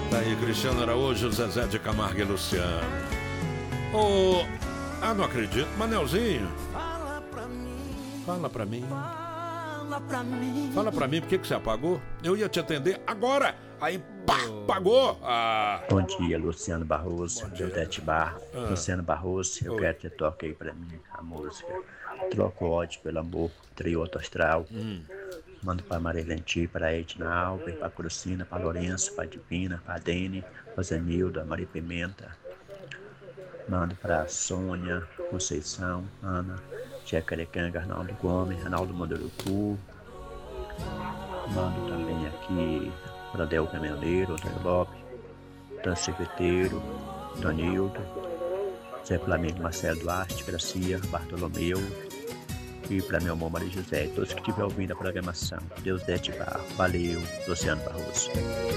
Tá aí, Cristiano Araújo, Zezé de Camargo e Luciano. Não acredito. Manelzinho. Fala pra mim. Fala pra mim. Fala pra mim. Fala pra mim, por que você apagou? Eu ia te atender agora. Aí, pá, apagou. Bom dia, Luciano Barroso, Deudete Barro. Luciano Barroso, eu quero que você toque aí pra mim a música Troco ódio pelo amor, trio Alto Astral. Mando pra Marilenti, pra Edna Alves, pra Crucina, pra Lourenço, pra Divina, pra Dene, pra Zenilda, Maria Pimenta. Mando pra Sônia, Conceição, Ana, Jacarecanga, Arnaldo Gomes, Arnaldo Mandurucu. Mando também aqui para Del Caminhoneiro, Antônio Lopes, Transcrefeiteiro, Donildo, Zé Flamengo, Marcelo Duarte, Gracia, Bartolomeu e para meu irmão Maria José, todos que estiverem ouvindo a programação. Deus dê te barro. Valeu, Luciano Barroso.